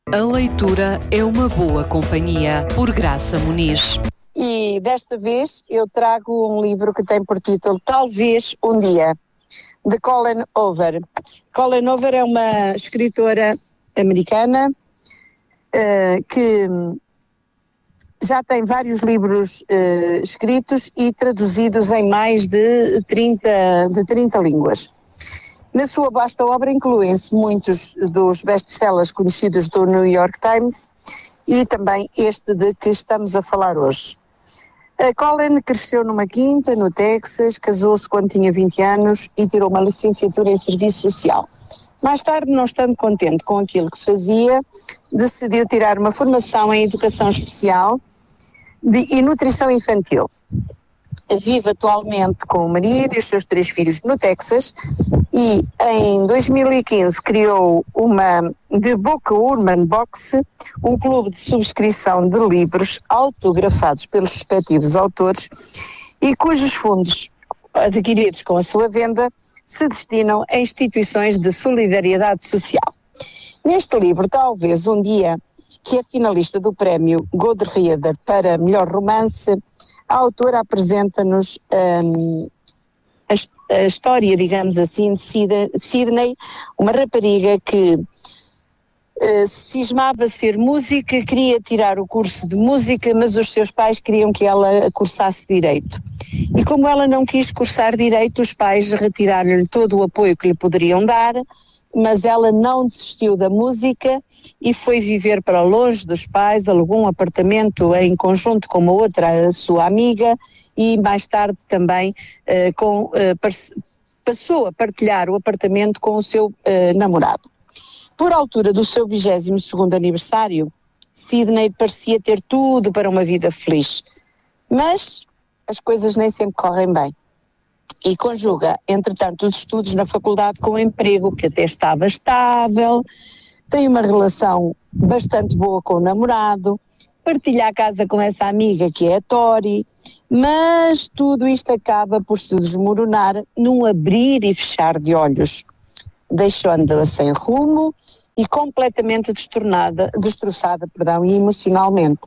A leitura é uma boa companhia, por Graça Muniz. E desta vez eu trago um livro que tem por título Talvez um Dia, de Colleen Hoover. Colleen Hoover é uma escritora americana que já tem vários livros escritos e traduzidos em mais de 30 línguas. Na sua vasta obra incluem-se muitos dos best-sellers conhecidos do New York Times e também este de que estamos a falar hoje. A Colleen cresceu numa quinta, no Texas, casou-se quando tinha 20 anos e tirou uma licenciatura em Serviço Social. Mais tarde, não estando contente com aquilo que fazia, decidiu tirar uma formação em Educação Especial e Nutrição Infantil. Vive atualmente com o marido e os seus 3 filhos no Texas e em 2015 criou uma The Book Urban Box, um clube de subscrição de livros autografados pelos respectivos autores e cujos fundos adquiridos com a sua venda se destinam a instituições de solidariedade social. Neste livro, Talvez um Dia, que é finalista do prémio Godreader para melhor romance, a autora apresenta-nos a história, digamos assim, de Sydney, uma rapariga que cismava ser música, queria tirar o curso de música, mas os seus pais queriam que ela cursasse Direito. E como ela não quis cursar Direito, os pais retiraram-lhe todo o apoio que lhe poderiam dar, mas ela não desistiu da música e foi viver para longe dos pais, alugou um apartamento em conjunto com uma outra sua amiga e mais tarde também passou a partilhar o apartamento com o seu namorado. Por altura do seu 22º aniversário, Sydney parecia ter tudo para uma vida feliz, mas as coisas nem sempre correm bem. E conjuga, entretanto, os estudos na faculdade com o emprego, que até estava estável, tem uma relação bastante boa com o namorado, partilha a casa com essa amiga que é a Tori, mas tudo isto acaba por se desmoronar num abrir e fechar de olhos, deixando-a sem rumo e completamente destroçada, emocionalmente.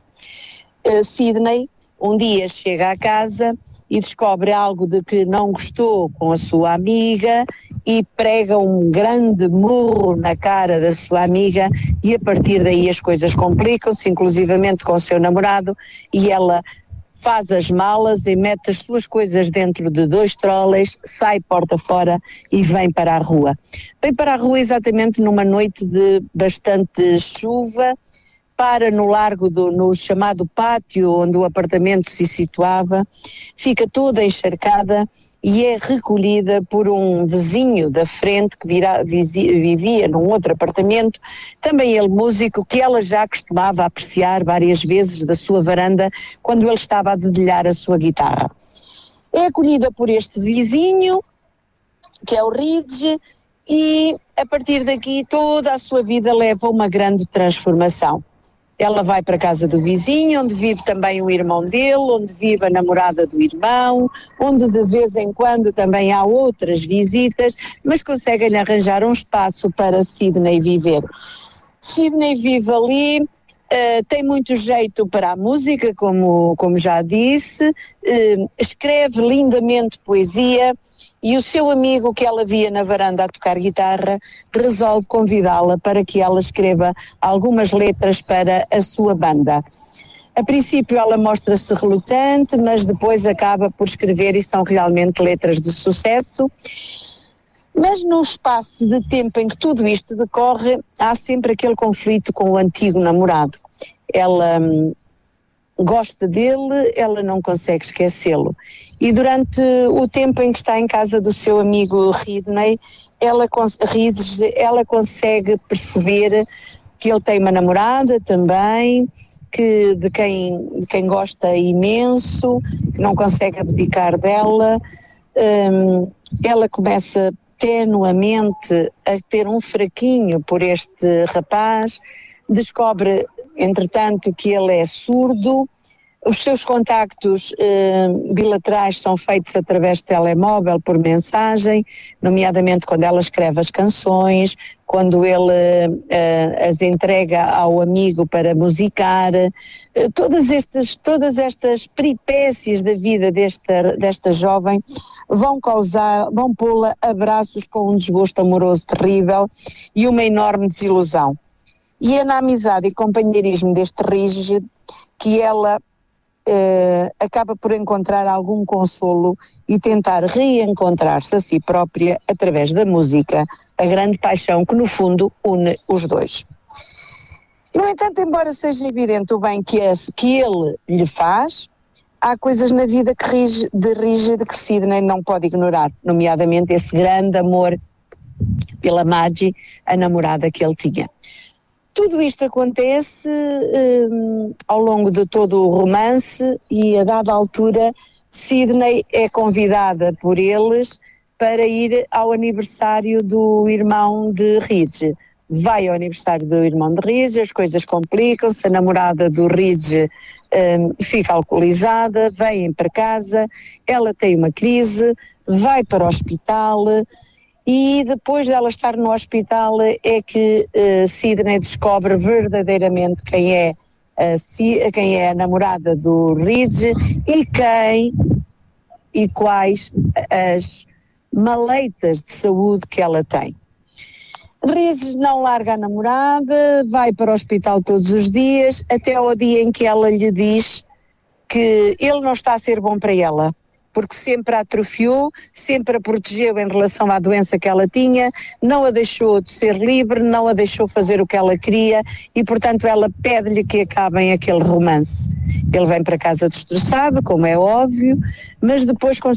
Sydney um dia chega à casa e descobre algo de que não gostou com a sua amiga e prega um grande murro na cara da sua amiga e a partir daí as coisas complicam-se, inclusivamente com o seu namorado, e ela faz as malas e mete as suas coisas dentro de 2 trolleys, sai porta fora e vem para a rua. Vem para a rua exatamente numa noite de bastante chuva, para no largo no chamado pátio onde o apartamento se situava, fica toda encharcada e é recolhida por um vizinho da frente que vivia num outro apartamento, também ele músico, que ela já costumava apreciar várias vezes da sua varanda quando ele estava a dedilhar a sua guitarra. É acolhida por este vizinho, que é o Ridge, e a partir daqui toda a sua vida leva uma grande transformação. Ela vai para a casa do vizinho, onde vive também o irmão dele, onde vive a namorada do irmão, onde de vez em quando também há outras visitas, mas conseguem arranjar um espaço para Sydney viver. Sydney vive ali, tem muito jeito para a música, como já disse, escreve lindamente poesia e o seu amigo que ela via na varanda a tocar guitarra resolve convidá-la para que ela escreva algumas letras para a sua banda. A princípio ela mostra-se relutante, mas depois acaba por escrever e são realmente letras de sucesso. Mas no espaço de tempo em que tudo isto decorre, há sempre aquele conflito com o antigo namorado. Ela gosta dele, ela não consegue esquecê-lo. E durante o tempo em que está em casa do seu amigo Ridney, ela consegue perceber que ele tem uma namorada também, que de quem gosta imenso, que não consegue abdicar dela. Ela começa tenuamente a ter um fraquinho por este rapaz, descobre, entretanto, que ele é surdo, Os seus contactos bilaterais são feitos através de telemóvel, por mensagem, nomeadamente quando ela escreve as canções, quando ele as entrega ao amigo para musicar. Todas estas peripécias da vida desta jovem vão pô-la a braços com um desgosto amoroso terrível e uma enorme desilusão. E é na amizade e companheirismo deste rígido que ela acaba por encontrar algum consolo e tentar reencontrar-se a si própria através da música, a grande paixão que no fundo une os dois. No entanto, embora seja evidente o bem que ele lhe faz, há coisas na vida de Rígido que Sidney não pode ignorar, nomeadamente esse grande amor pela Maggie, a namorada que ele tinha. Tudo isto acontece ao longo de todo o romance e a dada altura Sidney é convidada por eles para ir ao aniversário do irmão de Ridge. Vai ao aniversário do irmão de Ridge, as coisas complicam-se, a namorada do Ridge fica alcoolizada, vem para casa, ela tem uma crise, vai para o hospital. E depois dela estar no hospital é que Sidney descobre verdadeiramente quem é a namorada do Ridge e quais as maleitas de saúde que ela tem. Ridge não larga a namorada, vai para o hospital todos os dias, até ao dia em que ela lhe diz que ele não está a ser bom para ela, porque sempre a atrofiou, sempre a protegeu em relação à doença que ela tinha, não a deixou de ser livre, não a deixou fazer o que ela queria e, portanto, ela pede-lhe que acabem aquele romance. Ele vem para casa destroçado, como é óbvio, mas depois